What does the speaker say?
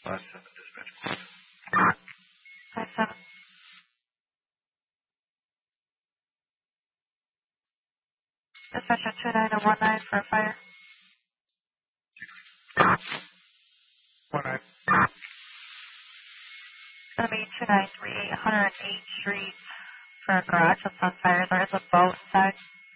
dispatch. 5-7. Dispatcher 2919 for a fire. 19. It's going to be 293 108th Street for a garage that's on fire. There is a boat inside.